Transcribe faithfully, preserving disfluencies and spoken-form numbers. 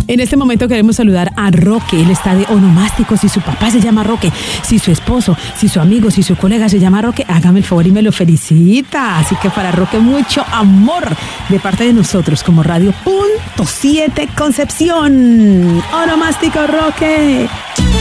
En este momento queremos saludar a Roque. Él está de onomástico. Si su papá se llama Roque, si su esposo, si su amigo, si su colega se llama Roque, hágame el favor y me lo felicita. Así que para Roque, mucho amor de parte de nosotros como Radio Punto siete Concepción. Onomástico Roque.